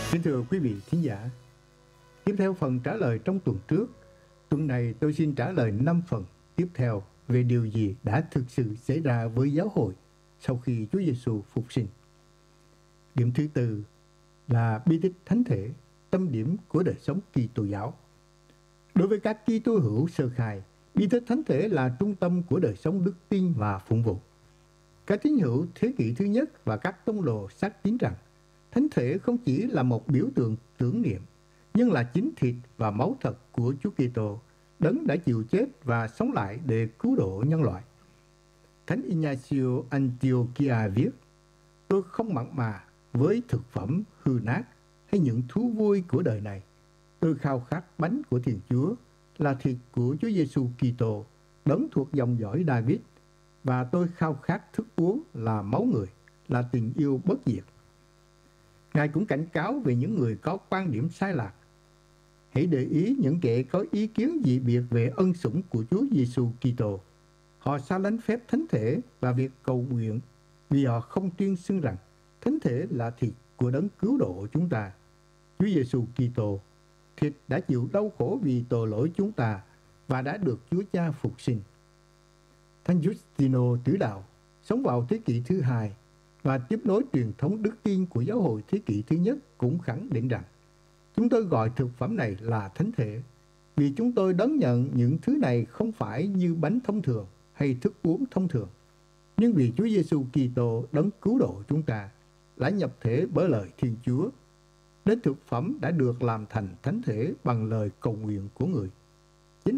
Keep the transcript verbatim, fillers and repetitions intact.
Kính thưa quý vị thính giả, tiếp theo phần trả lời trong tuần trước, tuần này tôi xin trả lời năm phần tiếp theo về điều gì đã thực sự xảy ra với giáo hội sau khi Chúa Giêsu phục sinh. Điểm thứ tư là bi tích thánh thể, tâm điểm của đời sống Kitô giáo. Đối với các Kitô hữu sơ khai, bi tích thánh thể là trung tâm của đời sống đức tin và phụng vụ. Các tín hữu thế kỷ thứ nhất và các tông đồ xác tín rằng thánh thể không chỉ là một biểu tượng tưởng niệm, nhưng là chính thịt và máu thật của Chúa Kitô, đấng đã chịu chết và sống lại để cứu độ nhân loại. Thánh Ignacio Antiochia viết: "Tôi không mặn mà với thực phẩm hư nát hay những thú vui của đời này. Tôi khao khát bánh của Thiên Chúa, là thịt của Chúa Giêsu Kitô, đấng thuộc dòng dõi David, và tôi khao khát thức uống là máu người, là tình yêu bất diệt." Ngài cũng cảnh cáo về những người có quan điểm sai lạc. Hãy để ý những kẻ có ý kiến dị biệt về ân sủng của Chúa Giêsu Kitô. Họ xa lánh phép thánh thể và việc cầu nguyện vì họ không tuyên xưng rằng thánh thể là thịt của đấng cứu độ chúng ta, Chúa Giêsu Kitô. Thịt đã chịu đau khổ vì tội lỗi chúng ta và đã được Chúa Cha phục sinh. Thánh Giustino Tử Đạo sống vào thế kỷ thứ hai và tiếp nối truyền thống đức tin của giáo hội thế kỷ thứ nhất cũng khẳng định rằng chúng tôi gọi thực phẩm này là thánh thể vì chúng tôi đón nhận những thứ này không phải như bánh thông thường hay thức uống thông thường, nhưng vì Chúa Giêsu Kitô đấng cứu độ chúng ta đã nhập thể bởi lời Thiên Chúa, đến thực phẩm đã được làm thành thánh thể bằng lời cầu nguyện của người.